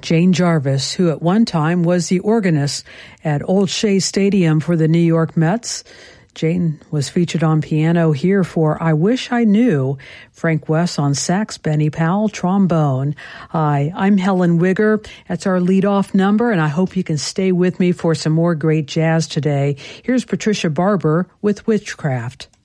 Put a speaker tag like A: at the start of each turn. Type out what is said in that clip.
A: Jane Jarvis, who at one time was the organist at Old Shea Stadium for the New York Mets. Jane was featured on piano here for I Wish I Knew, Frank West on sax, Benny Powell, trombone. Hi, I'm Helen Wigger. That's our leadoff number, and I hope you can stay with me for some more great jazz today. Here's Patricia Barber with Witchcraft.